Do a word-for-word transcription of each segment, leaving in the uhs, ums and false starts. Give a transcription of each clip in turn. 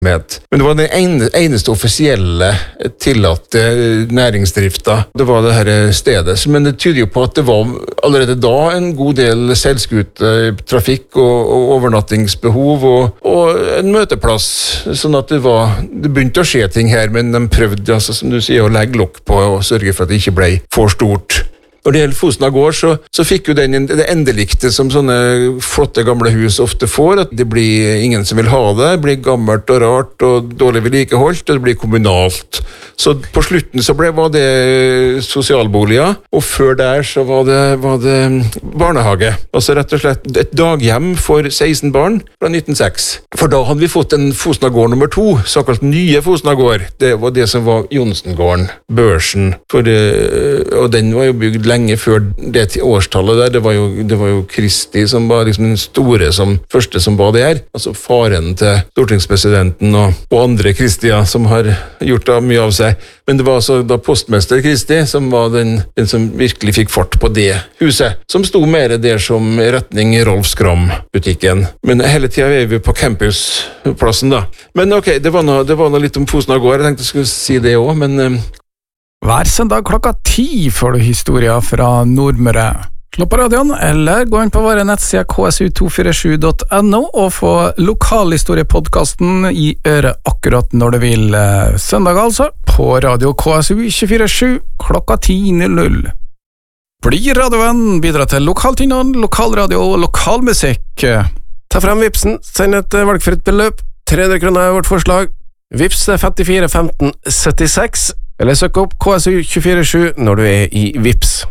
Men det var den eneste offisielle tillatte næringsdrifta. Det var det her stedet. Men det tyder jo på at det var allerede da en god del seilskutetrafikk og, og overnattingsbehov og, og en møteplass. Sånn at det var, det begynte å skje ting her, men de prøvde, altså, som du sier, å legge lokk på og sørge for at det ikke ble for stort. Når det gjelder Fosna gård, så, så fikk jo den det endelikte som sånne flotte gamle hus ofte får, at det blir ingen som vil ha det, det blir gammelt og rart og dårlig vedlikeholdt, og det blir kommunalt. Så på slutten så ble, var det sosialboliger, og før der så var det, var det barnehage. Altså rett og slett et daghjem for seksten barn fra nitten null seks. For da hadde vi fått en Fosna gård nummer to, såkalt nye Fosna gård. Det var det som var Johnsengården, børsen, for, og den var jo bygd lenge før det årstallet der. Det var jo, det var jo Kristi som var liksom den store som, første som var der. Altså faren til stortingspresidenten og, og andre Kristier som har gjort da mye av seg. Men det var altså da postmester Kristi som var den, den som virkelig fikk fart på det huset, som sto mer der som retning Rolf Skram-butikken. Men hele tiden er vi på campusplassen da. Men ok, det var noe, det var noe litt om Fosna gård. Jeg tenkte jeg skulle si det også, men... Hver søndag klokka ti får du historier fra Nordmøre. Slå på radioen, eller gå inn på våre nettsider k s u to fire sju punktum n o og få lokalhistoriepodcasten i øret akkurat når du vil. Søndag altså, på radio K S U tjuefire sju klokka ti null null. Bli radiovenn, bidra til lokaltinnhold, lokalradio og lokalmusikk. Ta frem Vipsen, send et valgfritt beløp, tre hundre kroner er vårt forslag. Vips er femtifire femten syttiseks, eller søk opp K S U tjuefire sju når du er i Vips.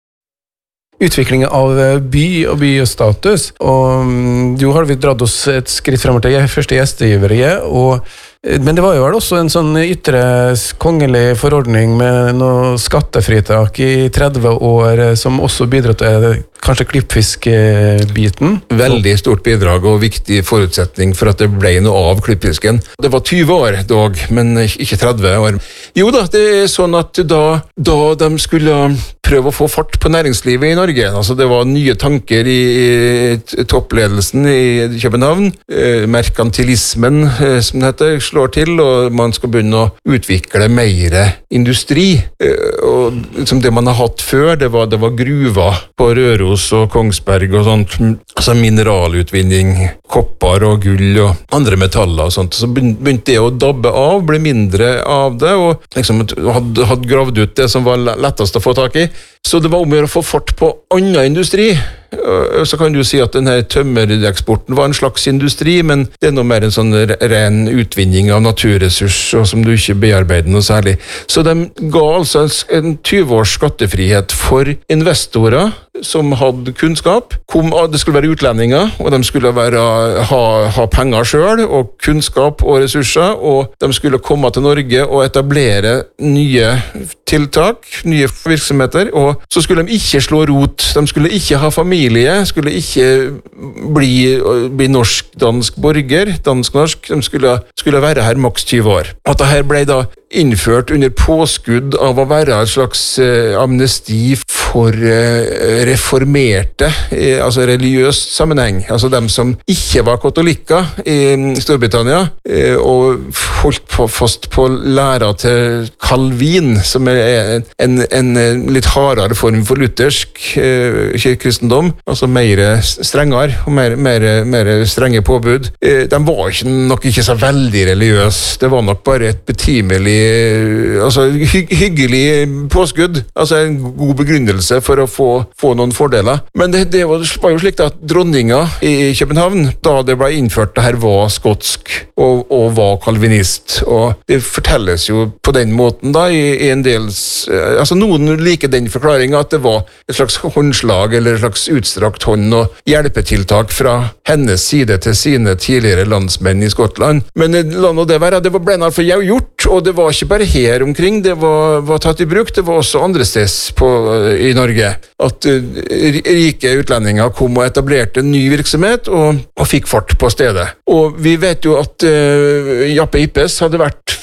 Utviklingen av by og bystatus, og jo har vi dratt oss et skritt fremover til første gjestegiverige, og men det var jo vel også en sånn ytre kongelig forordning med noe skattefritak i tretti år som også bidrar til kanskje klippfiskbiten. Veldig stort bidrag og viktig forutsetning for at det ble noe av klippfisken. Det var tyve år dog, men ikke tretti år. Jo da, det er sånn at da, da de skulle prøve å få fart på næringslivet i Norge, altså det var nye tanker i, i toppledelsen i København, eh, merkantilismen, eh, som det heter, slår til, og man skal begynne å utvikle mer industri. Og liksom det man har hatt før, det var, det var gruver på Røros og Kongsberg og sånt, altså mineralutvinning, kopper og gull og andre metaller og sånt. Så begynte det å dabbe av, ble mindre av det, og liksom hadde, hadde gravd ut det som var lettest å få tak i. Så det var om å gjøre å få fart på annen industri. Så kan du si at denne tømmereksporten var en slags industri, men det er noe mer en sånn ren utvinning av naturressurser som du ikke bearbeider noe særlig. Så de ga altså en tyve års skattefrihet for investorer som hadde kunnskap. Kom, det skulle være utlendinger, og de skulle være, ha, ha penger selv, og kunnskap og ressurser, og de skulle komme til Norge og etablere nye tiltak, nye virksomheter, og så skulle de ikke slå rot, de skulle ikke ha familie, skulle ikke bli, bli norsk-dansk borger, dansk-norsk, de skulle, skulle være her maks tyve år. At det her ble da innført under påskudd av å være et slags eh, amnesti for eh, reformerte, eh, altså religiøst sammenheng, altså dem som ikke var katolikker i Storbritannia, eh, og holdt på, fast på læra til Calvin, som er en, en, en litt hardere form for luthersk eh, kristendom, altså mer strengere, og mer, mer, mer strenge påbud. Eh, de var ikke, nok ikke så veldig religiøse, det var nok bare et betimelig altså hy- hyggelig påskudd, altså en god begrunnelse for å få, få noen fordeler. Men det, det var, var jo slik at dronninga i København, da det ble innført det her, var skotsk og, og var kalvinist, og det fortelles jo på den måten da i, i en del, altså noen liker den forklaringen at det var et slags håndslag eller et slags utstrakt hånd og hjelpetiltak fra hennes side til sine tidligere landsmenn i Skottland. Men la nå det være, det ble for gjort, og det var ikke bare her omkring, det var, var tatt i bruk, det var også andre steds på, i Norge, at uh, rike utlendinger kom og etablerte en ny virksomhet og, og fikk fart på stedet. Og vi vet jo at uh, Jappe Ippes hadde vært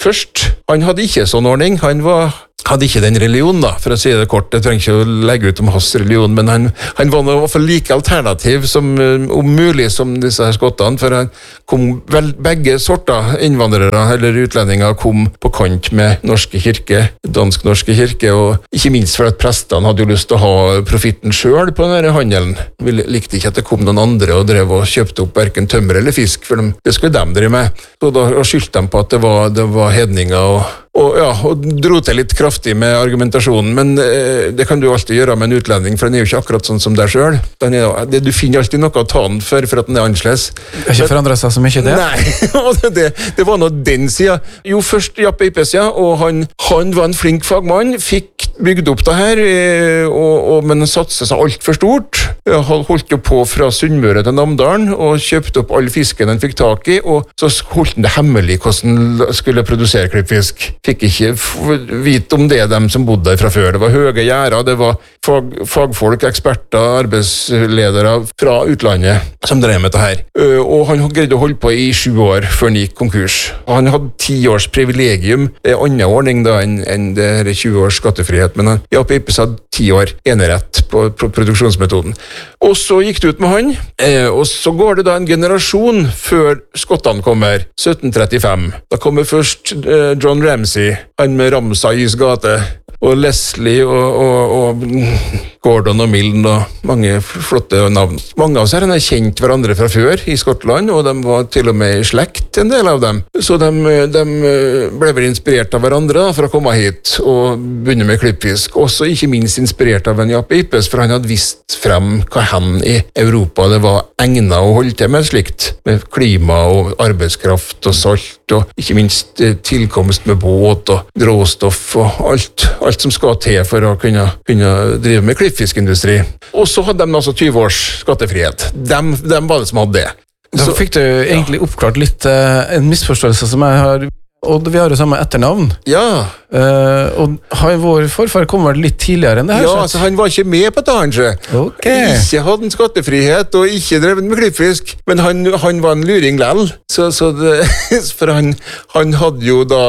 først. Han hadde ikke sånn ordning, han var hadde ikke den religionen da, for å si det kort. Jeg trenger ikke å legge ut om hans religion, men han, han var i hvert fall like alternativ som, om mulig som disse her skottene, for han kom vel, begge sorter innvandrere eller utlendinger kom på kant med norske kirke, dansk-norske kirke, og ikke minst for at prestene hadde jo lyst til å ha profitten selv på denne handelen. Vi likte ikke at det kom noen andre og drev og kjøpte opp hverken tømmer eller fisk, for de, det skulle de drive med. Så da skyldte de på at det var, det var hedninger og Og, ja, og dro til litt kraftig med argumentasjonen, men eh, det kan du alltid gjøre med en utlending, for den er jo ikke akkurat sånn som deg selv. Den er, det, du finner alltid noe å ta den for, for at den er annerledes. Det har ikke forandret seg så mye det? Nei, og det, det var noe den siden. Jo, først Jappe Ippes, ja, og han, han var en flink fagmann, fikk bygd opp det her, og, og, men han satset seg alt for stort. Han holdt jo på fra Sunnmøre til Namdalen, og kjøpte opp all fisken han fikk tak i, og så holdt han det hemmelig hvordan han skulle produsere klippfisk. Fikk ikke vite om det, dem som bodde der fra før. Det var høye gjerder, det var fag, fagfolk, eksperter, arbeidsledere fra utlandet som drev med det her. Og han greide å holde på i sju år før han gikk konkurs. Han hadde ti års privilegium, det er annen ordning da enn en det her tjue års skattefrihet, men han, Jappe Ippes hadde ti år enerett på, på produksjonsmetoden. Og så gikk det ut med han, og så går det da en generasjon før skottene kommer, sytten trettifem. Da kommer først John Ramsay, han med Ramsay's gate, og Leslie og, og, og Gordon og Milne og mange flotte navn. Mange av oss her har kjent hverandre fra før i Skottland, og de var til og med i slekt, en del av dem. Så de, de ble vel inspirert av hverandre da, for å komme hit og begynne med klippfisk. Også ikke minst inspirert av en Jappe Ippes, for han hadde vist frem hva hen i Europa det var egnet å holde til med slikt, med klima og arbeidskraft og salt, og ikke minst tilkomst med båt og råstoff og alt, alt som skal til for å kunne, kunne drive med klippfiskindustri. Og så hadde de altså tyve års skattefrihet. Dem, dem var det som hadde det. Da Så, fikk du egentlig oppklart litt eh, en misforståelse som jeg har, og vi har jo samme etternavn. ja, Eh, og han, vår forfar kom vel litt tidligere enn det her? ja, så- altså han var ikke med på det han, ikke? Ok. Ikke hadde en skattefrihet og ikke drevet med klippfisk, men han, han var en luring lell. Så, så det, for han, han hadde jo da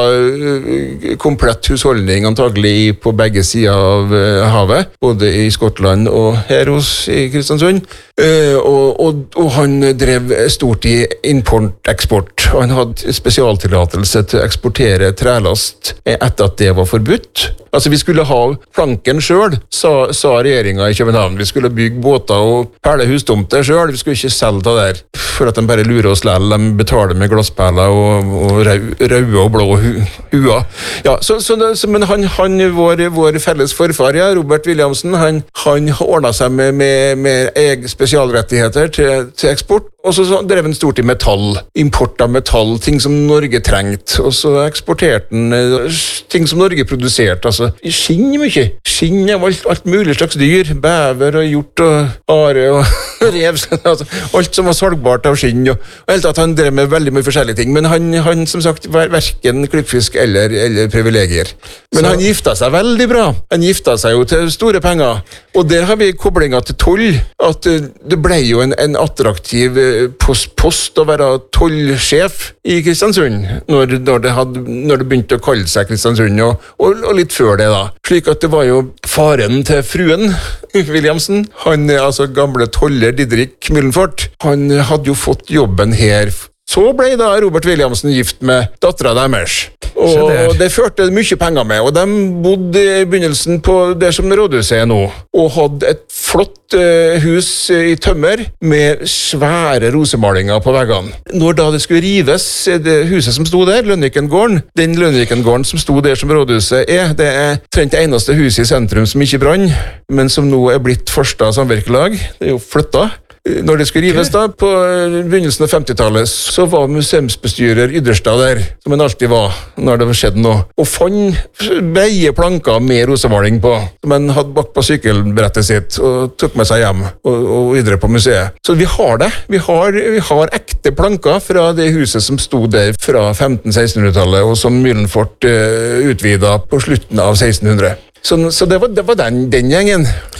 uh, komplett husholdning antagelig på begge sider av uh, havet, både i Skottland og her hos i Kristiansund. Uh, og, og, og han drev stort i import-eksport. Han hadde spesialtillatelse til å eksportere trælast etter at det var forbudt. Altså, vi skulle ha planken selv, sa, sa regjeringen i København. Vi skulle bygge båter og perle hustomter selv. Vi skulle ikke selge det der, for at de bare lurer oss lell. De betaler med glassperler og, og røde og blå hu, hua. Ja, så, så, så, men han, han vår, vår felles forfar, ja, Robert Williamson, han, han ordnet seg med, med, med egen spesialrettigheter til, til eksport. Og så, så drev han stort i metall, import av metall, ting som Norge trengte, og så eksporterte han ting som Norge produserte, altså skinn mye, skinn av alt, alt mulig slags dyr, bever og hjort og are og rev, altså, alt som var salgbart av skinn, og, og helt at han drev med veldig mye forskjellige ting, men han, han som sagt var hverken klippfisk eller, eller privilegier. Men så han gifta seg veldig bra, han gifta seg jo til store penger, og der har vi koblinga til toll, at det ble jo en, en attraktiv post, post å være tollsjef i Kristiansund, når, når, det hadde, når det begynte å kalle seg Kristiansund, og, og, og litt før det da. Slik at det var jo faren til fruen, Williamson, han altså gamle toller Didrik Myllenfort, han hadde jo fått jobben her. Så ble da Robert Williamson gift med datteren deres. Og, og det førte mye penger med, og de bodde i begynnelsen på det som rådhuset er nå, og hadde et flott uh, hus i tømmer med svære rosemalinger på veggene. Når da det skulle rives, det huset som stod der, Lønnikengården, den Lønnikengården som stod der som rådhuset er, det er trent det eneste huset i sentrum som ikke brann, men som nå er blitt Farstad samvirkelag. Det er jo flytta. Når det skulle rives da, på begynnelsen av femtitallet, så var museumsbestyrer Ydderstad der, som han alltid var når det skjedde noe, og fant breie planker med rosemaling på, som han hadde bak på sykkelbrettet sitt, og tok med seg hjem og, og videre på museet. Så vi har det. Vi har, vi har ekte planker fra det huset som stod der fra femten-sekstenhundretallet, og som Myllenfort uh, utvidet på slutten av sekstenhundre. Så, så det var, det var den, den gjengen.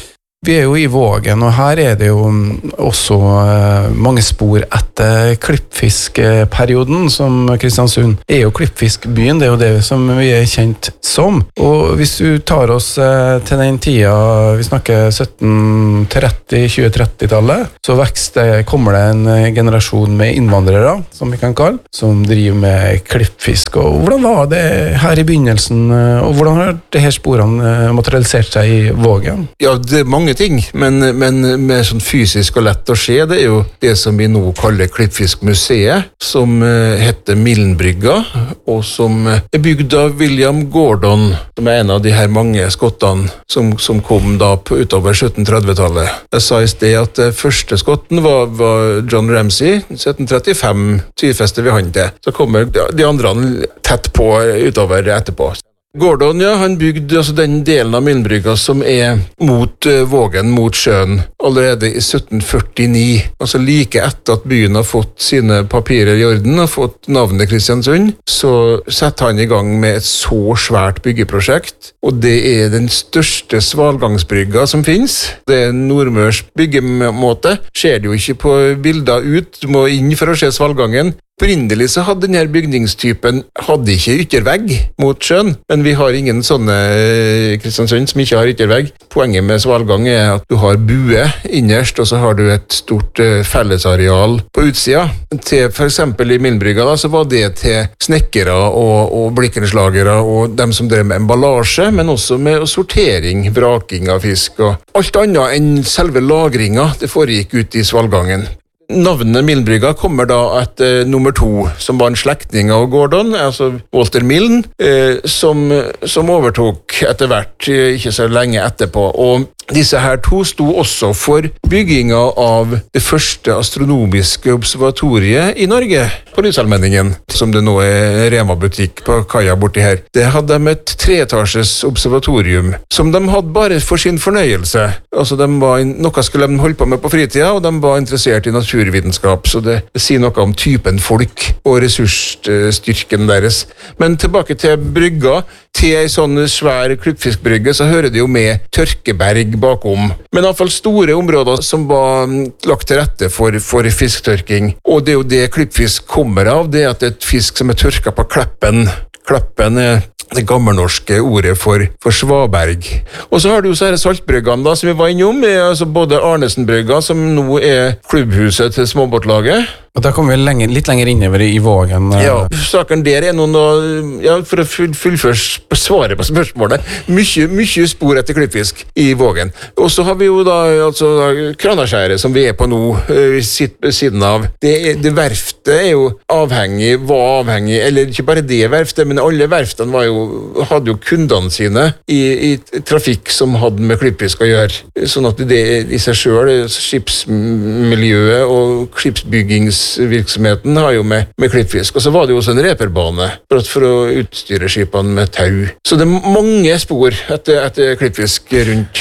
Vi er jo i Vågen, og her er det jo også eh, mange spor etter klippfiskperioden, som Kristiansund er jo klippfiskbyen, det er jo det som vi er kjent som. Og hvis du tar oss eh, til den tida, vi snakker sytten tretti tjue tretti-tallet, så vekster, kommer det en generasjon med innvandrere, som vi kan kalle, som driver med klippfisk. Og hvordan var det her i begynnelsen, og hvordan har det her sporene materialisert seg i Vågen? Ja, det er mange ting, men, men med sånn fysisk og lett å se, det er jo det som vi nå kaller Klippfiskmuseet, som uh, heter Millenbrygga, og som er bygd av William Gordon, som er en av de her mange skottene som, som kom da på, utover sytten tretti-tallet. Jeg sa i sted at uh, første skotten var, var John Ramsay, sytten trettifem, tyfester vi han til. Så kommer de andre tett på utover etterpå. Gordon, ja, han bygde altså den delen av Millenbrygga som er mot uh, Vågen, mot sjøen, allerede i sytten førtini. Altså like etter at byen har fått sine papirer i orden og fått navnet Kristiansund, så setter han i gang med et så svært byggeprosjekt, og det er den største svalgangsbrygga som finnes. Det er Nordmørs byggemåte. Ser det jo ikke på bilder ut, du må inn for å se svalgangen. Opprinnelig så hadde denne bygningstypen hadde ikke yttervegg mot sjøen, men vi har ingen sånne Kristiansund som ikke har yttervegg. Poenget med svalgang er at du har bue innerst, og så har du et stort fellesareal på utsida. Til for eksempel i Millenbrygga da, så var det til snekkere og, og blikkenslagere og dem som drev med emballasje, men også med sortering, vraking av fisk og alt annet enn selve lagringa. Det foregikk ut i svalgangen. Navnet Millenbrygga kommer da etter nummer to, som var en slektning av Gordon, altså Walter Milne, eh, som, som overtok etter hvert, ikke så lenge etterpå. Og disse her to sto også for bygginga av det første astronomiske observatoriet i Norge, på Lysalmenningen, som det nå er Rema-butikk på kaia borti her. Det hadde de et treetasjes observatorium, som de hadde bare for sin fornøyelse. Altså, de var, noe skulle de holde på med på fritida, og de var interessert i naturvitenskap, så det, det sier noe om typen folk og ressursstyrken deres. Men tilbake til brygga, til en sånn svær klippfiskbrygge, så hører det jo med tørkeberg bakom. Men i hvert fall store områder som var lagt til rette for, for fisktørking. Og det er jo det klippfisk kommer av, det er at det er et fisk som er tørka på kleppen. Kleppen er det gammelnorske ordet for, for svaberg. Og så har du jo så her saltbryggene da, som vi var innom, altså både Arnesenbrygga, som nå er klubbhuset til småbåtlaget. Og da kommer vi lenger, litt lenger innover i Vågen. Ja, saken der er noen da, ja, for å full, fullføre svaret på spørsmålet, mye, mye spor etter klippfisk i Vågen. Og så har vi jo da, altså, Kranaskjæret, som vi er på nå, sitt siden av. Det, det verftet er jo avhengig, var avhengig, eller ikke bare det verftet, men alle verftene var jo, hadde jo kundene sine i, i trafikk som hadde med klippfisk å gjøre. Sånn at det i seg selv, skipsmiljøet og skipsbyggings virksomheten har jo med, med klippfisk, og så var det jo også en reperbane for, at, for å utstyre skipene med tau. Så det er mange spor etter, etter klippfisk rundt.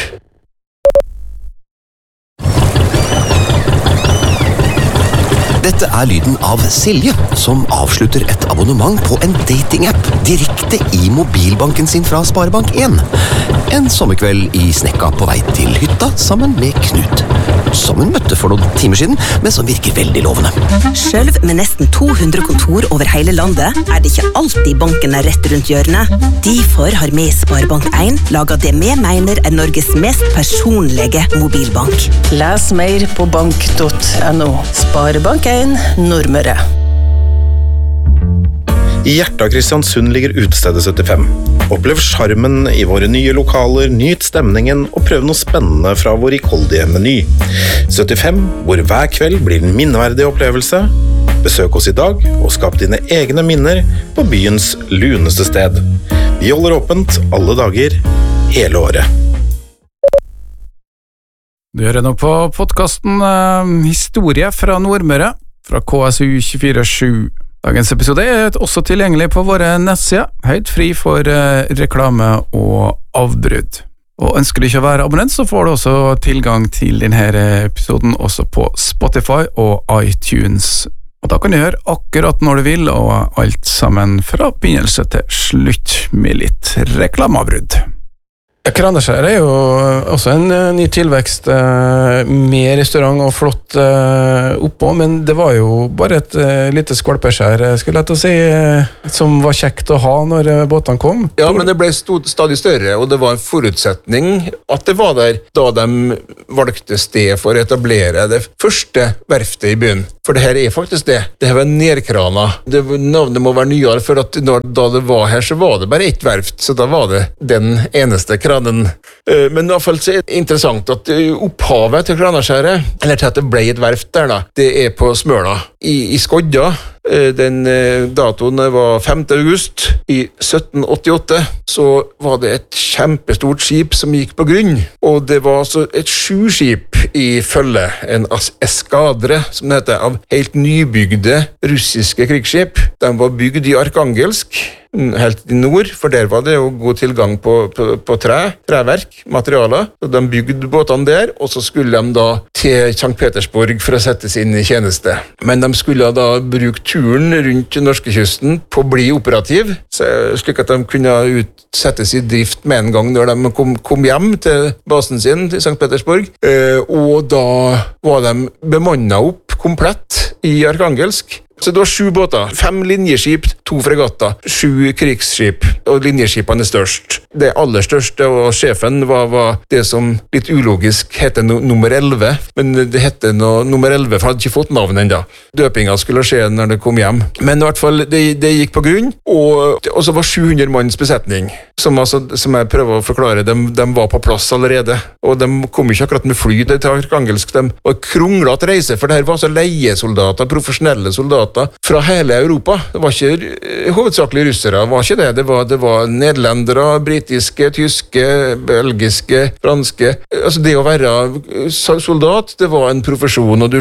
Dette er lyden av Silje, som avslutter et abonnement på en dating-app direkte i mobilbanken sin fra Sparebank en. En sommerkveld i Snekka på vei til hytta sammen med Knut, som hun møtte for noen timer siden, men som virker veldig lovende. Selv med nesten to hundre kontor over hele landet er det ikke alltid banken er rett rundt hjørnet. Derfor har vi i Sparebank en laget det vi mener er Norges mest personlige mobilbank. Les mer på bank punktum no. Sparebank en Nordmøre. I hjertet av Kristiansund ligger utestedet syttifem. Opplev charmen i våre nye lokaler, nyt stemningen og prøv noe spennende fra vår rikholdige meny. syttifem, hvor hver kveld blir en minneverdig opplevelse. Besøk oss i dag og skap dine egne minner på byens luneste sted. Vi holder åpent alle dager, hele året. Du hører nå på podcasten eh, Historie fra Nordmøre, fra K S U tjuefire sju. Dagens episode er også tilgjengelig på våre nettsider, helt fri for eh, reklame og avbrudd. Og ønsker du ikke å være abonnent, så får du også tilgang til denne episoden også på Spotify og iTunes. Og da kan du høre akkurat når du vil, og alt sammen fra begynnelse til slutt med litt reklameavbrudd. Kraneskjær er jo også en uh, ny tilvekst, uh, med restaurant og flott uh, oppå, men det var jo bare et uh, lite skvalpeskjær, skulle jeg til å si, uh, som var kjekt å ha når uh, båtene kom. Ja, men det ble stod, stadig større, og det var en forutsetning at det var der da de valgte sted for å etablere det første verftet i byen. For det her er faktisk det. Det her var nedkrana. Det, navnet må være nyere, for at når, da det var her, så var det bare ett verft, så da var det den eneste kranen. Men i hvert fall så er det interessant at opphavet til Kraneskjæret, eller til at det ble et verft der da, det er på Smøla. I, i Skodja, den datoen var femte august i sytten åttiåtte, så var det et kjempestort skip som gikk på grunn, og det var altså et sju skip i følge, en eskadre, som det heter, av helt nybygde russiske krigsskip. De var bygd i Arkangelsk, helt i nord, for der var det jo god tilgang på, på, på tre, treverk, materialer, så de bygde båtene der, og så skulle de da til Sankt Petersburg for å settes inn i tjeneste. Men de skulle da bruke turen rundt norskekysten på å bli operativ, så, slik at de kunne ut, settes i drift med en gang når de kom, kom hjem til basen sin til Sankt Petersburg, eh, og da var de bemannet opp komplett i Arkangelsk. Så det var sju båter, fem linjeskip, to fregatter, sju krigsskip, og linjeskipene er størst. Det aller største, og sjefen var, var det som litt ulogisk heter no, nummer elleve, men det heter no, nummer elleve, for han hadde ikke fått navn enda. Døpinga skulle skje når det kom hjem. Men i hvert fall, det, det gikk på grunn, og, og så var sju hundre manns besetning, som, altså, som jeg prøver å forklare, de, de var på plass allerede, og de kom ikke akkurat med fly til Arkangelsk, de var kronglet reise, for det her var altså leiesoldater, profesjonelle soldater, fra hele Europa. Det var ikke hovedsakelig russere, det var ikke det. Det var, det var nederlendere, britiske, tyske, belgiske, franske. Altså det å være soldat, det var en profesjon, og du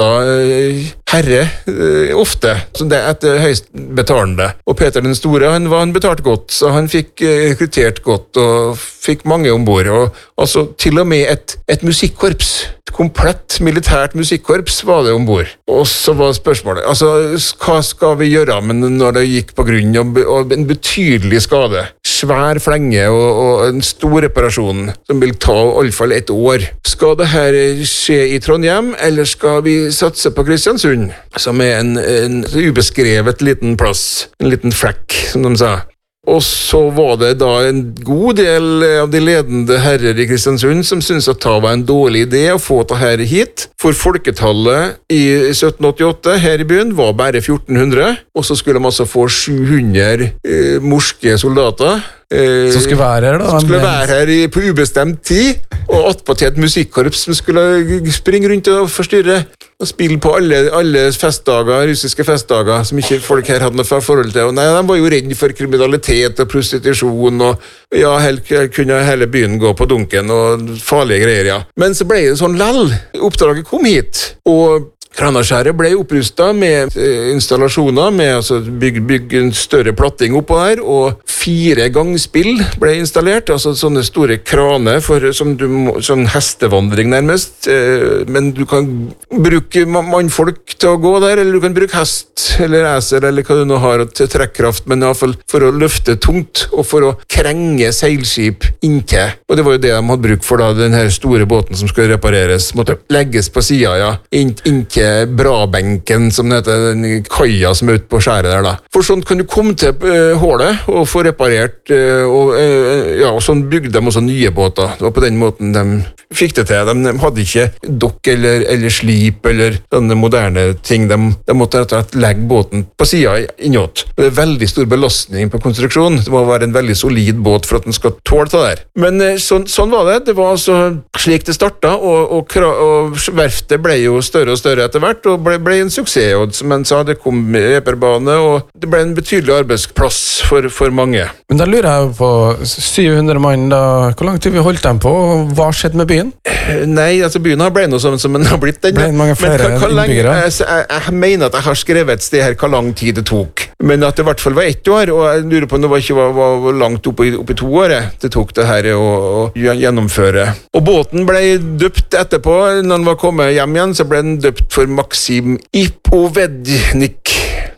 skiftet herre ofte. Så det er høyst betalende. Og Peter den Store, han var han betalt godt, så han fikk rekruttert godt, og fikk mange ombord. Og altså til og med et, et musikkorps, komplett militært musikkorps var det ombord. Og så var spørsmålet, altså, hva skal vi gjøre men når det gikk på grunn og, og en betydelig skade? Svær flenge og, og en stor reparasjon som vil ta i alle fall et år. Skal det her skje i Trondheim, eller skal vi satse på Kristiansund, som er en, en ubeskrevet liten plass, en liten flekk, som de sa. Og så var det da en god del av de ledende herrer i Kristiansund som syntes at det var en dårlig idé å få det her hit, for folketallet i sytten åttiåtte her i byen var bare fjorten hundre, og så skulle de altså få sju hundre eh, morske soldater. Eh, som skulle være her da? Som skulle være her i, på ubestemt tid, og attpåtil et musikkorps som skulle springe rundt og forstyrre og spille på alle, alle festdager, russiske festdager, som ikke folk her hadde noe forhold til. Og nei, de var jo redde for kriminalitet og prostitusjon, og ja, helt, kunne hele byen gå på dunken, og farlige greier, ja. Men så ble det sånn lell. Oppdraget kom hit, og Kraneskjæret ble opprustet med installasjoner, med altså bygge bygg en større platting oppå der, og fire gangspill ble installert, altså sånne store kraner for som du må, sånn hestevandring nærmest, men du kan bruke mannfolk til å gå der, eller du kan bruke hest eller eser, eller hva du nå har til trekkraft, men i hvert fall for å løfte tungt, og for å krenge seilskip inntil. Og det var jo det de hadde bruk for da, den her store båten som skulle repareres, måtte legges på siden, ja, inntil Brabenken, som det heter, den kaia som er ute på skjæret der da. For sånn kan du komme til uh, hålet og få reparert, uh, og, uh, ja, og sånn bygde de også nye båter. Det var på den måten de fikk det til. De, de hadde ikke dokk eller, eller slip eller sånne moderne ting. De, de måtte rett og slett legge båten på siden innåt. Det er veldig stor belastning på konstruksjonen. Det må være en veldig solid båt for at den skal tåle det der. Men uh, sånn, sånn var det. Det var altså slik det startet, og, og, og verftet ble jo større og større etter hvert, og ble, ble en suksess, og som han sa, det kom reperbane, og det ble en betydelig arbeidsplass for, for mange. Men da lurer jeg på syv hundre mann, da, hvor lang tid vi holdt dem på, og hva skjedde med byen? Nei, altså byen har ble noe sånn som den har blitt den. Ble mange flere men hva, hva innbyggere? Jeg, jeg, jeg mener at jeg har skrevet et sted her hva lang tid det tok, men at det i hvert fall var ett år, og jeg lurer på om det var ikke var, var langt oppe i, oppe i to år det tok det her å, å gjennomføre. Og båten ble døpt etterpå, når den var kommet hjem igjen, så ble den døpt for Maksim Ipovednik,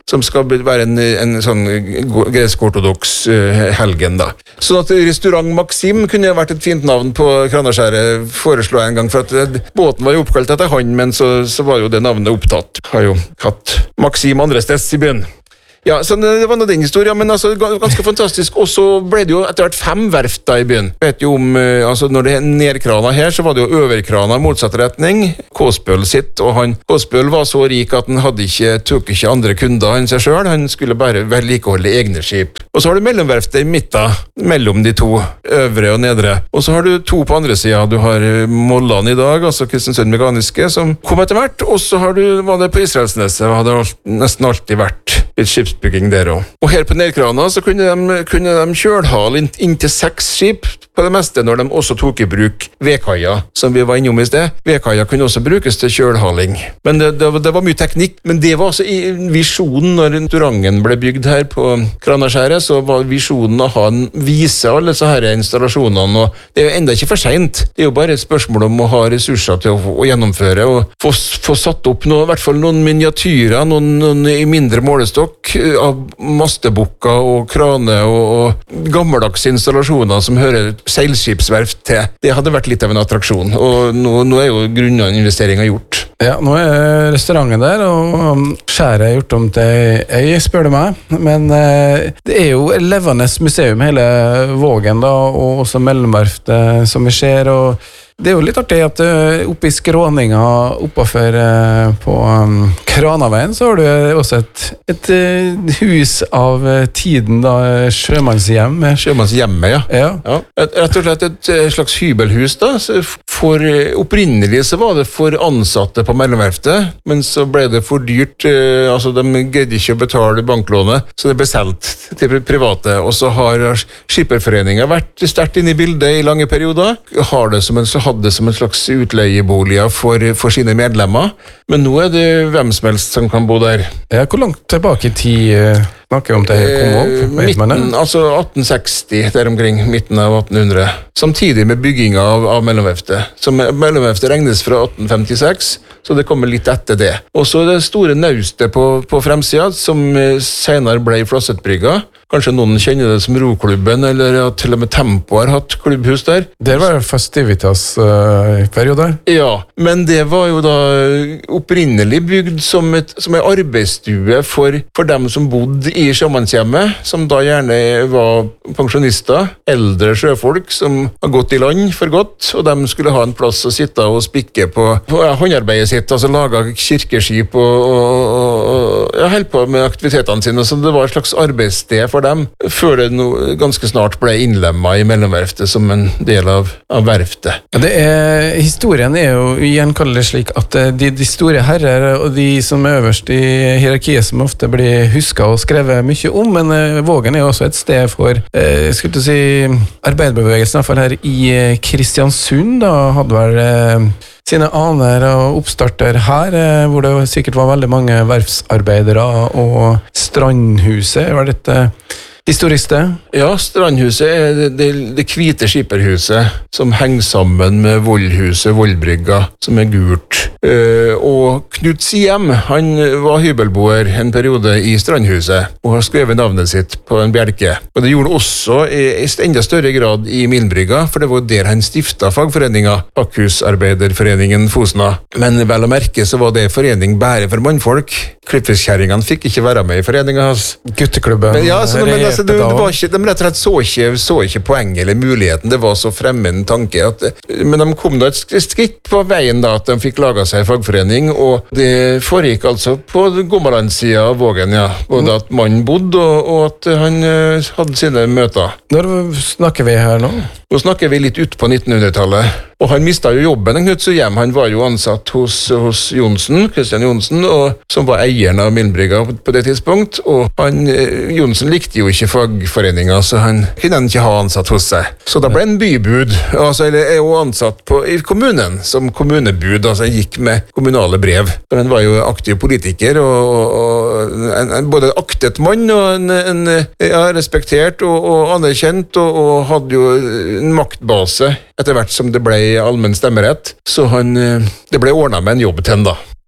som skal være en, en sånn gresk-ortodoks uh, helgen da. Sånn at restaurant Maxim kunne vært et fint navn på Kranaskjæret, foreslå jeg en gang, for at uh, båten var jo oppkalt etter han, men så, så var jo det navnet opptatt. Har jo hatt Maxim andre steds i byen. Ja, så det var noe den historien, men altså ganske fantastisk. Og så ble det jo etter hvert fem verft da i byen. Jeg vet jo om, altså når det er nedkrana her, så var det jo øverkrana i motsatt retning. Kåsbøl sitt, og han Kåsbøl var så rik at han hadde ikke, tok ikke andre kunder enn seg selv. Han skulle bare vedlikeholde egne skip. Og så har du mellomverftet i midten, mellom de to, øvre og nedre. Og så har du to på andre siden. Du har Mollan i dag, altså Kristiansund Mekaniske, som kom etter hvert. Og så har du, var det på Israelsneset, og hadde alt, nesten alltid vært et skipsbygging der også. Og her på nedkrana så kunne de, kunne de kjølhale inntil seks skip på det meste, når de også tok i bruk vedkaia, som vi var innom i sted. Vedkaia kunne også brukes til kjølhaling. Men det, det, det var mye teknikk, men det var altså i visjonen når restauranten ble bygd her på Kranaskjæret, så var visjonen å ha en vise alle disse her installasjonene, og det er jo enda ikke for sent. Det er jo bare et spørsmål om å ha ressurser til å, å gjennomføre, og få, få satt opp noe, i hvert fall noen miniatyrer, noen, noen i mindre målestokk, av mastebukker og krane og, og gammeldags installasjoner som hører seilskipsverft til. Det hadde vært litt av en attraksjon, og nå, nå er jo grunninvesteringen gjort. Ja, nå er restauranten der, og skjæret er gjort om til øy, spør du meg. Men eh, det er jo et levende museum hele Vågen da, og også mellomverftet som vi ser, og det er jo litt artig at uh, oppe i skråninga oppafor uh, på um, Kranaveien så har du også et, et uh, hus av uh, tiden da, sjømannshjem. Sjømannshjemmet, ja. Ja. Ja. Rett og slett et, et slags hybelhus da. For opprinnelig så var det for ansatte på mellomverftet, men så ble det for dyrt, uh, altså de greide ikke å betale banklånet, så det ble solgt til private, og så har Skipperforeningen vært sterkt inne i bildet i lange perioder, har det som en så hadde som en slags utleieboliger for, for sine medlemmer, men nå er det hvem som helst som kan bo der. Ja, hvor langt tilbake i tid uh, snakker vi om det kom opp? Eh, midten, altså atten seksti, der omkring, midten av attenhundre. Samtidig med bygginga av, av mellomverftet. Så mellomverftet regnes fra atten femtiseks, så det kommer litt etter det. Og så det store naustet på, på fremsida, som senere ble Flåssetbrygga. Kanskje noen kjenner det som Roklubben, eller at til og med Tempo har hatt klubbhus der. Det var Festivitas uh, periode. Ja, men det var jo da opprinnelig bygd som, et, som en arbeidsstue for, for dem som bodde i sjømannshjemmet, som da gjerne var pensjonister, eldre sjøfolk som har gått i land for godt, og de skulle ha en plass å sitte og spikke på, på ja, håndarbeidet sitt, altså lage kirkeskip og, og, og ja, holde på med aktivitetene sine, så det var et slags arbeidssted for dem, før det no, ganske snart ble innlemmet i mellomverftet som en del av, av verftet. Ja, det er, historien er jo gjenkallelig slik at de, de store herrer og de som er øverst i hierarkiet som ofte blir husket og skrevet mye om, men uh, Vågen er jo også et sted for uh, skulle du si, arbeiderbevegelsen, i hvert fall her i uh, Kristiansund, da hadde vel uh, sine aner og oppstarter her, uh, hvor det sikkert var veldig mange verftsarbeidere, og Strandhuset var dette historisk sted? Ja, Strandhuset er det, det, det hvite skipperhuset som henger sammen med Voldhuset, Voldbrygga, som er gult. Uh, og Knut Siem, han var hybelboer en periode i Strandhuset, og har skrevet navnet sitt på en bjelke. Og det gjorde han også i, i enda større grad i Milnbrygga, for det var der han stiftet fagforeninga, Pakkhusarbeiderforeningen Fosna. Men vel å merke så var det forening bare for mannfolk. Klippfiskjæringene fikk ikke være med i foreninga hans. Gutteklubben. Men, ja, så, men altså, det, det var ikke, de rett og slett så ikke, så ikke poenget eller muligheten, det var så fremmed en tanke. At, men de kom da et skritt på veien da, at de fikk laget seg fagforening, og det foregikk altså på Gommalandsida av Vågen, ja. Både at mannen bodde, og, og at han uh, hadde sine møter. Når snakker vi her nå? Nå snakker vi litt ut på nittenhundretallet. Og han mistet jo jobben, Knut Siem. Han var jo ansatt hos, hos Johnsen, Christian Johnsen, og, som var eieren av Milnbrygga på det tidspunkt. Og han, Johnsen likte jo ikke fagforeninga, så han kunne han ikke ha ansatt hos seg. Så da ble han bybud, altså, eller er jo ansatt på, i kommunen, som kommunebud, altså han gikk med kommunale brev. For han var jo aktiv politiker, og, og en, en både aktet mann, og en, en ja, respektert og, og anerkjent, og, og hadde jo en maktbase etter hvert som det ble allmenn stemmerett, så han, det ble ordnet med en jobb til han da.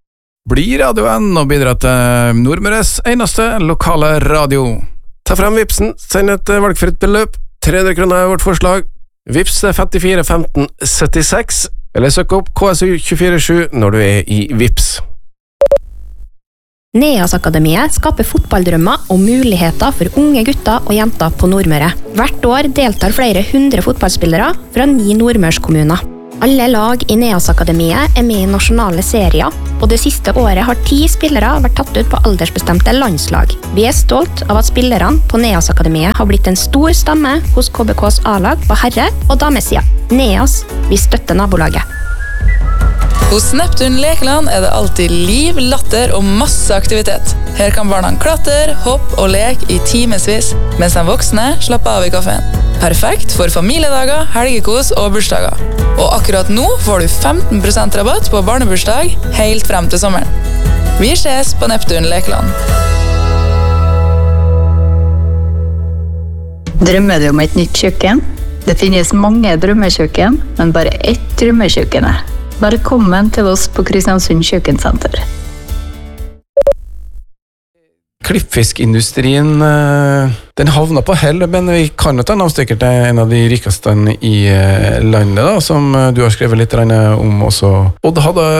blir Radio N og bidrar til Nordmøres eneste lokale radio. Ta frem Vipsen, send et valgfritt beløp. tre hundre kroner er vårt forslag. Vips er femtifire femten syttiseks, eller søk opp K S U to fire sju når du er i Vips. Neas-akademiet skaper fotballdrømmer og muligheter for unge gutter og jenter på Nordmøre. Hvert år deltar flere hundre fotballspillere fra ni nordmørskommuner. Alle lag i Neas-akademiet er med i nasjonale serier, og det siste året har ti spillere vært tatt ut på aldersbestemte landslag. Vi er stolt av at spillerne på Neas-akademiet har blitt en stor stamme hos K B K's A-lag på herre- og damesida. Neas, vi støtter nabolaget. Hos Neptun Lekeland er det alltid liv, latter og masse aktivitet. Her kan barna klatre, hoppe og leke i timesvis, mens de voksne slapper av i kaffen. Perfekt for familiedager, helgekos og bursdager. Og akkurat nå får du femten prosent rabatt på barnebursdag helt frem til sommeren. Vi ses på Neptun Lekeland. Drømmer du om et nytt kjøkken? Det finnes mange drømmekjøkken, men bare ett drømmekjøkken er. Velkommen til oss på Kristiansund Kjøkkensenter. Klippfiskindustrien, den havna på hell, men vi kan jo ta en avstikker til en av de rikeste i landet, da, som du har skrevet litt om også. Og da hadde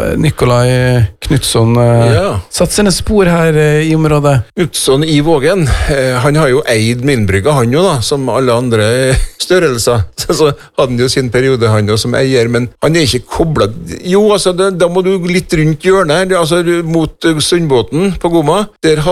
Nikolai Knutsson ja. satt sine spor her i området. Knutsson i Vågen, han har jo eid Minbrygga, han jo da, som alle andre størrelser. Så hadde han jo sin periode, han jo som eier, men han er ikke koblet. Jo, altså, da, da må du litt rundt hjørnet, altså mot Sundbåten på Goma. Der hadde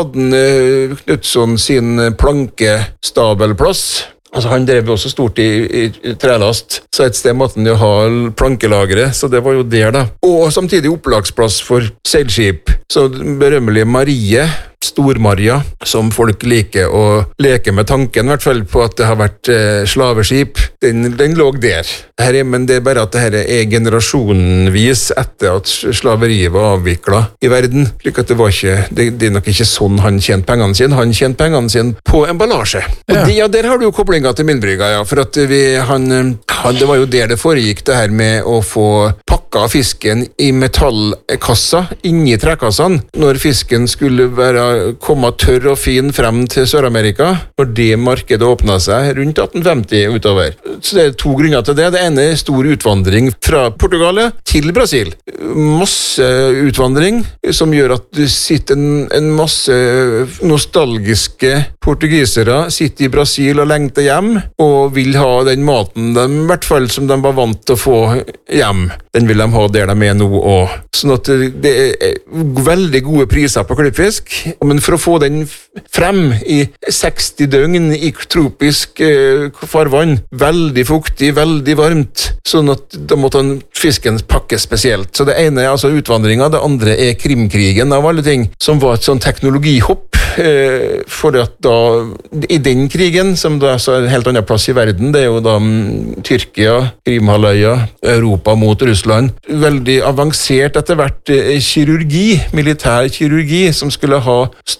Knutsson sin plankestabelplass. Altså, han drev jo også stort i, i trelast, så et sted måtte han jo ha plankelagere, så det var jo der da. Og samtidig opplagsplass for seilskip. Så berømmelige Marie, Stor-Maria, som folk liker å leke med tanken, i hvert fall på at det har vært eh, slaveskip, den, den lå der. Her er, men det er bare at det her er generasjonvis etter at slaveriet var avviklet i verden, slik at det var ikke, det, det er nok ikke sånn han tjente pengene sine, han tjente pengene sine på emballasje. Og Ja. de, ja, der har du jo koblinga til Minbrygga, ja, for at vi, han, han, det var jo der det foregikk det her med å få pakka fisken i metallkassa, inni trekassene, når fisken skulle være komme tørr og fin frem til Sør-Amerika, når det markedet åpnet seg rundt atten femti utover. Så det er to grunner til det. Det ene er stor utvandring fra Portugal til Brasil. Masse utvandring, som gjør at det sitter en, en masse nostalgiske portugisere, sitter i Brasil og lengter hjem, og vil ha den maten de, i hvert fall som de var vant til å få hjem. Den vil de ha der de er nå også. Sånn at det, det er veldig gode priser på klippfisk, men for å få den frem i seksti døgn i tropisk eh, farvann, veldig fuktig, veldig varmt, sånn at da måtte den fisken pakkes spesielt. Så det ene er altså utvandringa, det andre er Krimkrigen av alle ting, som var et sånn teknologihopp, eh, for at da, i den krigen, som da er en helt annen plass i verden, det er jo da um, Tyrkia, Krimhalvøya, Europa mot Russland, veldig avansert etter hvert eh, kirurgi, militær kirurgi, som skulle ha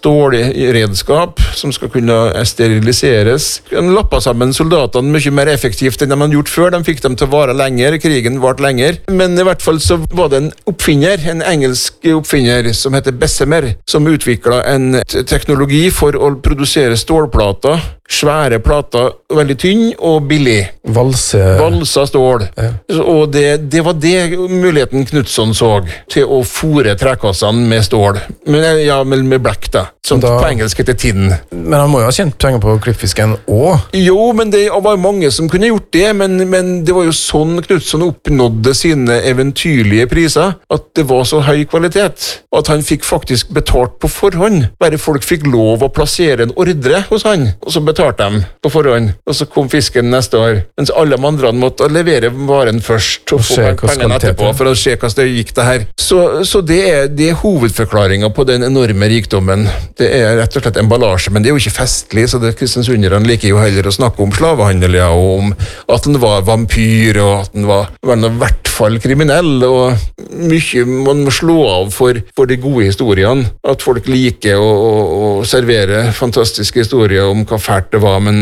stålredskap som skal kunne steriliseres. De lappa sammen soldatene mye mer effektivt enn de hadde gjort før. De fikk dem til å vare lenger, krigen varte lenger. Men i hvert fall så var det en oppfinner, en engelsk oppfinner som heter Bessemer, som utviklet en teknologi for å produsere stålplater, svære plater, veldig tynn og billig. Valse. Valsa stål. Ja. Og det, det var det muligheten Knutsson så, til å fôre trekassene med stål. Men, ja, med, med black da, som da, på engelsk heter tin. Men han må jo ha tjent penger på klippfisken også. Jo, men det var mange som kunne gjort det, men, men det var jo sånn Knutsson oppnådde sine eventyrlige priser, at det var så høy kvalitet, og at han fikk faktisk betalt på forhånd. Bare folk fikk lov å plassere en ordre hos han, og så betalte dem på forhånd, og så kom fisken neste år, mens alle andre måtte levere varen først, og få pengene etterpå, for å se hvordan det gikk det her. Så, så det er, det er hovedforklaringen på den enorme rikdommen. Det er rett og slett emballasje, men det er jo ikke festlig, så det Kristiansunderne liker jo heller å snakke om slavehandel, ja, og om at den var vampyr, og at den var, var i hvert fall kriminell, og mye man må slå av for, for de gode historiene, at folk liker å, å, å servere fantastiske historier om hva fælt det var, men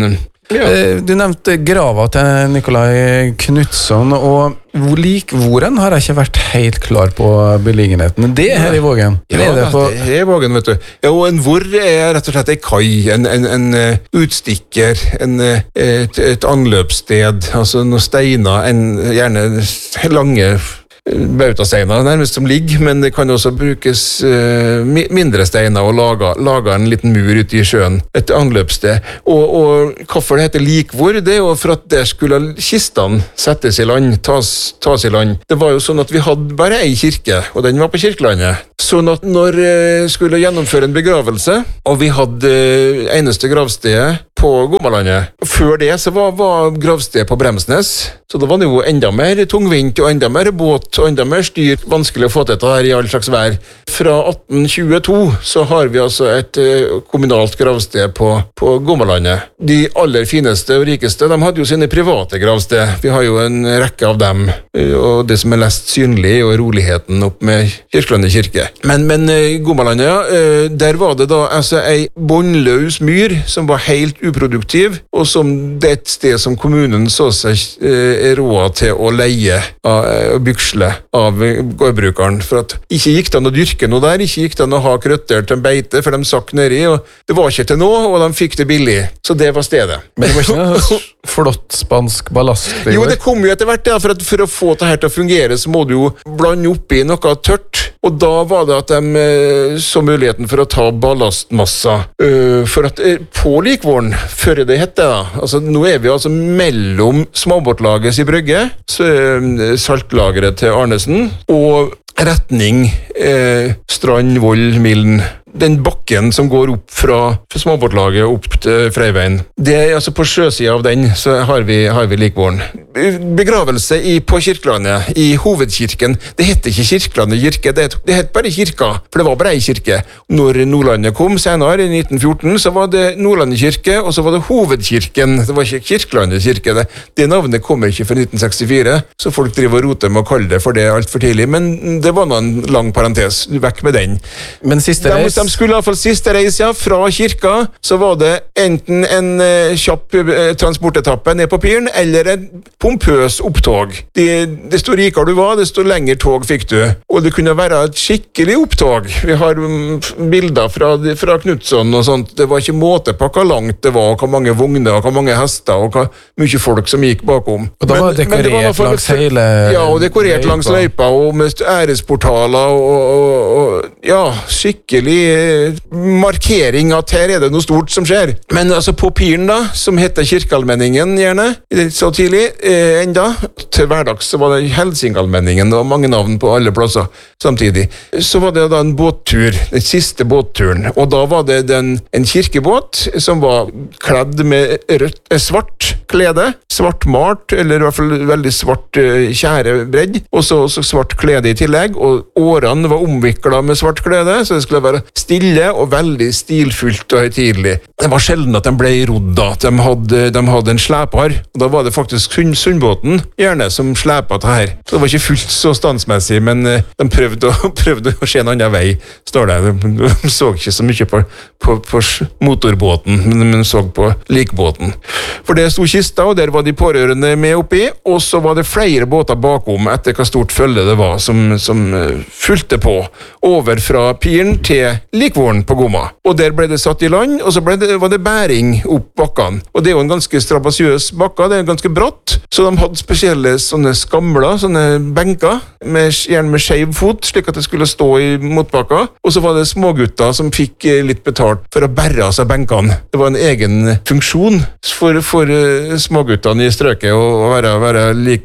Eh, Du nevnte grava til Nikolai Knutsson, og hvor likvoren har jeg ikke vært helt klar på beliggenheten. Det er her i Vågen. Ja, er det på det er i Vågen, vet du. Ja, og en hvor er rett og slett en kai, en, en, en uh, utstikker, en, uh, et, et anløpssted, altså noen steiner, en, gjerne lange bautasteiner nærmest som ligger, men det kan også brukes uh, mi- mindre steiner og lage, lage en liten mur ute i sjøen, et anløpssted. Og, og hvorfor det heter likvor, det er jo for at der skulle kistene settes i land, tas, tas i land. Det var jo sånn at vi hadde bare ei kirke, og den var på Kirkelandet. Sånn at når uh, skulle gjennomføre en begravelse, og vi hadde uh, eneste gravstedet på Gommalandet, før det så var, var gravstedet på Bremsnes, så da var det jo enda mer tungvint og enda mer båt og enda mer styr, vanskelig å få til dette her i all slags vær. Fra atten tjueto så har vi altså et uh, kommunalt gravsted på, på Gommalandet. De aller fineste og rikeste, de hadde jo sine private gravsted. Vi har jo en rekke av dem, uh, og det som er lest synlig er jo roligheten opp med Kirkelandet kirke. Men, men uh, Gommalandet, ja, uh, der var det da altså ei båndløs myr som var helt uproduktiv, og som det er et sted som kommunen så seg uh, råd til å leie av uh, byksle av gårdbrukeren, for at ikke gikk det an å dyrke noe der, ikke gikk det an å ha krøtter til en beite, for de sakk nedi, og det var ikke til noe, og de fikk det billig, så det var stedet. Men det var ikke noe flott spansk ballast? Det jo, det kom jo etter hvert, ja, for, at for å få det her til å fungere, så må du jo blande oppi noe tørt, og da var det at de eh, så muligheten for å ta ballastmassa, uh, for at eh, på Likvåren, før det hette da, altså nå er vi altså mellom småbåtlagets i Brygge, så, uh, saltlageret til Arnesen, og retning eh, Strand, Voll, Milden. Den bakken som går opp fra småbåtlaget opp til Freiveien. Det er altså på sjøsida av den, så har vi, har vi Likvåren. Begravelse i, på Kirkelandet, i hovedkirken. Det heter ikke Kirkelandet kirke, det het, det het bare kirka, for det var bare ei kirke. Når Nordlandet kom senere, i nitten fjorten, så var det Nordlandet kirke, og så var det hovedkirken. Det var ikke Kirkelandet kirke. Det, det navnet kommer ikke fra nitten sekstifire, så folk driver og roter med å kalle det for det alt for tidlig, men det var nå en lang parentes. Vekk med den. Men siste reis... De skulle i hvert fall siste reis, ja, fra kirka, så var det enten en uh, kjapp uh, transportetappe ned på Piren, eller en pompøs opptog. Det, det stod rikere du var, det stod lengre tog fikk du. Og det kunne være et skikkelig opptog. Vi har um, bilder fra, fra Knutsson og sånt. Det var ikke måte på hvor langt det var, hvor mange vogner, hvor mange hester, og hvor mye folk som gikk bakom. Og da var det dekorert men, men det var langs hele... Ja, og dekorert løypa. Langs løypa, og med æresportaler, og, og, og ja, skikkelig markering at her er det noe stort som skjer. Men altså på Piren da, som heter Kirkealmenningen gjerne, så tidlig eh, enda, til hverdags så var det Helsingalmenningen, det var mange navn på alle plasser samtidig. Så var det da en båttur, den siste båtturen, og da var det den, en kirkebåt som var kledd med rødt, eh, svart klede, svart malt, eller i hvert fall veldig svart eh, kjærebredd, og så, så svart klede i tillegg, og årene var omviklet med svart klede, så det skulle være stille og veldig stilfullt og høytidelig. Det var sjelden at de ble rodd da. De hadde, de hadde en slepar, og da var det faktisk Sund, Sundbåten gjerne som slepa det her. Så det var ikke fullt så standsmessig, men de prøvde å, prøvde å se en annen vei, står det. De, de så ikke så mye på, på, på motorbåten, men de så på likbåten. For det sto kista, og der var de pårørende med oppi, og så var det flere båter bakom etter hva stort følge det var som, som fulgte på, over fra Piren til Likvåren på Gomma. Og der ble det satt i land, og så ble det, var det bæring opp bakkene. Og det er jo en ganske strabasiøs bakka, det er ganske bratt, så de hadde spesielle sånne skamler, sånne benker, med, gjerne med skeiv fot, slik at det skulle stå i motbakka. Og så var det smågutter som fikk litt betalt for å bære av seg benkene. Det var en egen funksjon for, for uh, småguttene i strøket å være, være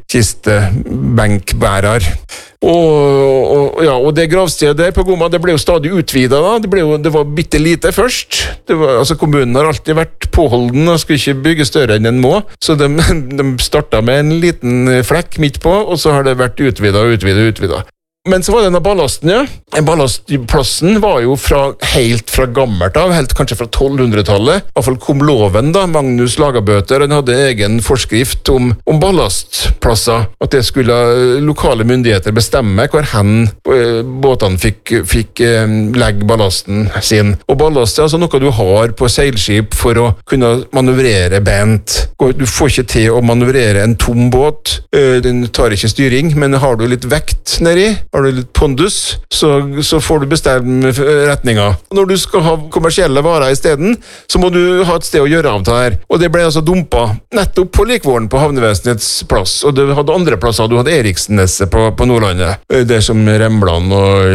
likkiste-benkbærer. Og, og, ja, og det gravstedet der på Gomma, det ble jo stadig utvidet da. Det, ble jo, det var bitte lite først. Det var, altså kommunen har alltid vært påholden og skulle ikke bygge større enn den må. Så de, de startet med en liten flekk midt på, og så har det vært utvidet og utvidet og utvidet. Men så var det denne ballasten, ja. Ballastplassen var jo fra, helt fra gammelt av, helt kanskje fra tolvhundretallet. I hvert fall kom loven da, Magnus Lagabøter, han hadde egen forskrift om, om ballastplasser. At det skulle lokale myndigheter bestemme hvor hen båtene fikk, fikk legge ballasten sin. Og ballast er altså noe du har på seilskip for å kunne manøvrere bent. Du får ikke til å manøvrere en tom båt, den tar ikke styring, men har du litt vekt nedi, har du litt pondus, så, så får du bestemme retninga. Når du skal ha kommersielle varer i stedet, så må du ha et sted å gjøre av det her. Og det ble altså dumpa nettopp på Likvåren på havnevesenets plass, og du hadde andre plasser. Du hadde Eriksneset på, på Nordlandet, det som Rembland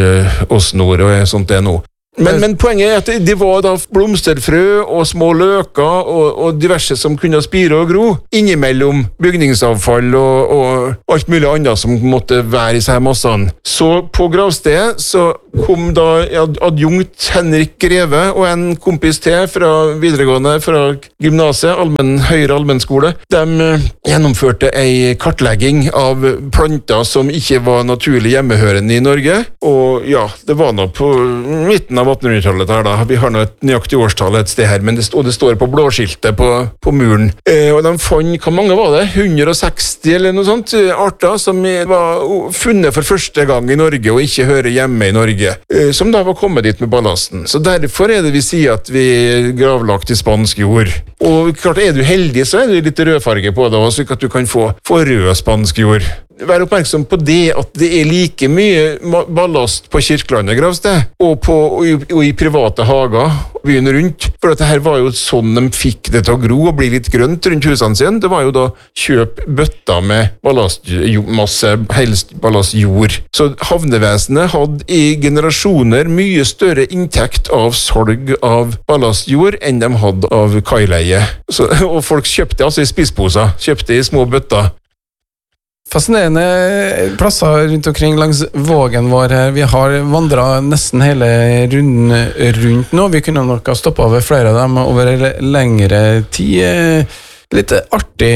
og Åsnord og sånt det nå. Men, men poenget er at det var da blomsterfrø og små løker og, og diverse som kunne spire og gro innimellom bygningsavfall og, og alt mulig annet som måtte være i seg massene. Så på gravstedet så kom da adjunkt Henrik Greve og en kompis til fra videregående, fra gymnaset, allmenn, høyere allmennskole. De gjennomførte ei kartlegging av planter som ikke var naturlig hjemmehørende i Norge, og ja, det var nå på midten av attenhundretallet her da. Vi har nå et nøyaktig årstall et sted her, men det, og det står på blåskiltet på, på muren. Eh, og de fant, hvor mange var det? hundre og seksti eller noe sånt, arter som var funnet for første gang i Norge og ikke hører hjemme i Norge, eh, som da var kommet dit med ballasten. Så derfor er det vi sier at vi er gravlagt i spansk jord. Og klart, er du heldig, så er det litt rødfarge på det, så at du kan få, få rød spansk jord. Vær oppmerksom på det at det er like mye ballast på Kirkelandet gravsted og, på, og, i, og i private hager byen rundt, for dette her var jo sånn de fikk det til å gro og bli litt grønt rundt husene sine. Det var jo da kjøp bøtter med ballastmasse, helst ballastjord. Så havnevesenet hadde i generasjoner mye større inntekt av salg av ballastjord enn de hadde av kaileie. Så, og folk kjøpte altså i spissposer, kjøpte i små bøtter. Fascinerende plasser rundt omkring langs vågen vår her. Vi har vandret nesten hele runden rundt nå. Vi kunne nok ha stoppet ved flere av dem over lengre tid. Litt artig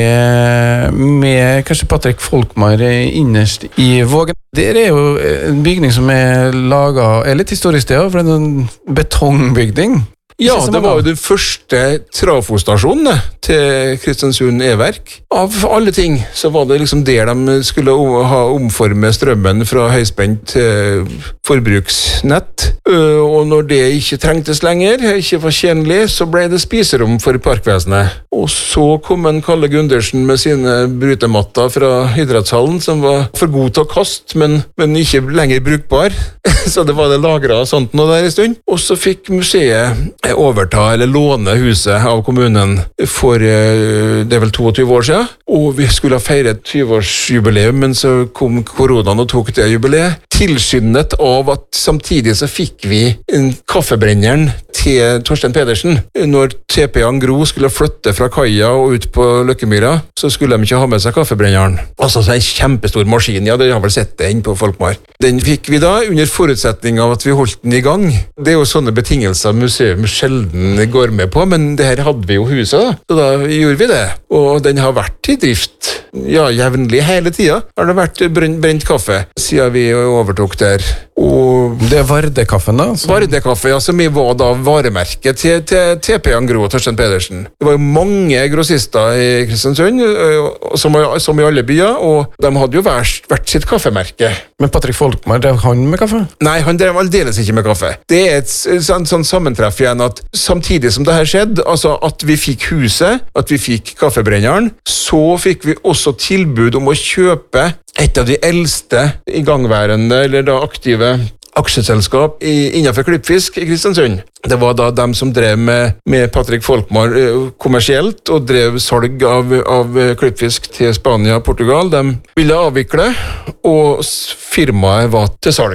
med kanskje Patrick Folkmar innerst i vågen. Det er jo en bygning som er laget, er litt historisk det, for det er en betongbygning. Ja, det var jo den første trafostasjonen til Kristiansund E-verk. Av alle ting så var det liksom der de skulle ha omformet strømmen fra høyspent til forbruksnett. Og når det ikke trengtes lenger, ikke var tjenlig, så ble det spiserom for parkvesenet. Og så kom en Kalle Gundersen med sine brutematter fra idrettshallen, som var for god til å kaste, men, men ikke lenger brukbar. Så det var det lagret sånt nå der i stund. Og så fikk museet overta eller låne huset av kommunen for det er vel toogtyve år siden, og vi skulle ha feiret tyve-årsjubileum, men så kom koronaen og tok det jubileet, tilskyndet av at samtidig så fikk vi en kaffebrenneren til Torstein Pedersen. Når T P Angro skulle flytte fra kaia og ut på Løkkemyra, så skulle de ikke ha med seg kaffebrenneren. Altså så en kjempestor maskin, ja, dere har vel sett det inn på Folkmar. Den fikk vi da under forutsetning av at vi holdt den i gang. Det er jo sånne betingelser museum sjelden går med på, men det her hadde vi jo huset da, så da gjorde vi det. Og den har vært i drift, ja, jevnlig hele tida har det vært brent, brent kaffe, siden vi overtok der. Og det er Vardekaffen da? Som... Vardekaffe, ja, som var da varemerket til, til T P Angro og Torstein Pedersen. Det var jo mange grossister i Kristiansund, som, som i alle byer, og de hadde jo vært, vært sitt kaffemerke. Men Patrick Folkmar, drev han med kaffe? Nei, han drev aldeles ikke med kaffe. Det er et sånn, sånn sammentreff igjen at samtidig som det her skjedde, altså at vi fikk huset, at vi fikk kaffebrenneren, så fikk vi også tilbud om å kjøpe et av de eldste igangværende, eller da aktive aksjeselskap i, innenfor klippfisk i Kristiansund. Det var da dem som drev med, med Patrick Folkmar kommersielt og drev salg av, av klippfisk til Spania og Portugal. De ville avvikle, og firmaet var til salgs.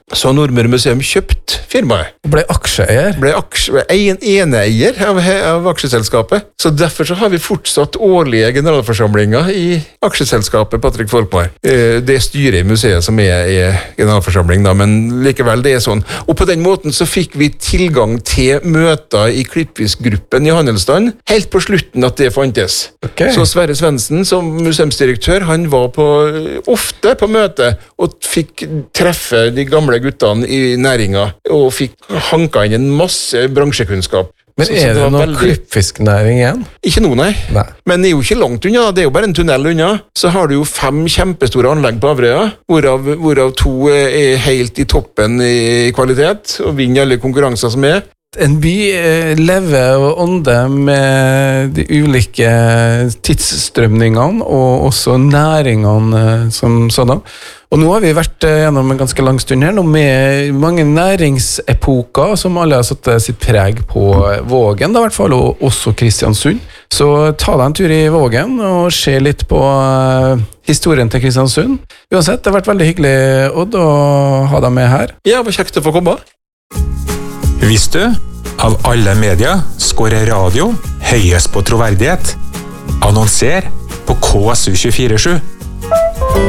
så Nordmøre Museum kjøpt firmaet. Ble aksjeeier? Ble aksje, en eneeier av, av aksjeselskapet. Så derfor så har vi fortsatt årlige generalforsamlinger i aksjeselskapet Patrick Folkmar. Det er styret i museet som er, er generalforsamling, da, men likevel det er sånn. Og på den måten så fikk vi tilgang til møter i Klippfiskgruppen i Handelsstand, helt på slutten at det fantes. Okay. Så Sverre Svendsen som museumsdirektør, han var på, ofte på møte og fikk treffe de gamle guttene i næringa, og fikk hanka inn en masse bransjekunnskap. Men så, er så det, det noe veldig... klippfisknæring igjen? Ikke noe, nei. nei. Men det er jo ikke langt unna, det er jo bare en tunnel unna. Så har du jo fem kjempestore anlegg på Averøya, hvorav, hvorav to er helt i toppen i kvalitet, og vinner alle konkurranser som er. En by lever og ånder med de ulike tidsstrømningene og også næringene som sådan. Og nå har vi vært gjennom en ganske lang stund her, nå med mange næringsepoker som alle har satt sitt preg på Vågen, da i hvert fall, og også Kristiansund. Så ta deg en tur i Vågen og se litt på historien til Kristiansund. Uansett, det har vært veldig hyggelig, Odd, å ha deg med her. Ja, det var kjekt å få komme. Visste du? Av alle medier skårer radio høyest på troverdighet. Annonser på K S U to fire sju.